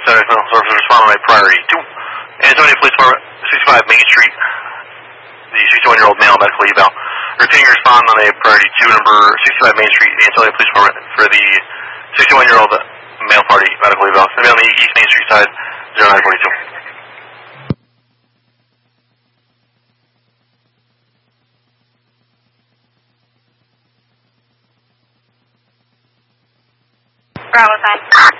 Officers respond on a priority 2. Ansonia Police Department, 65 Main Street. The 61-year-old male medical eval. Repeating your respond on a priority 2, number 65 Main Street, Ansonia Police Department, for the 61-year-old male party medical eval. It's going to be on the East Main Street side, 0942. Bravo time.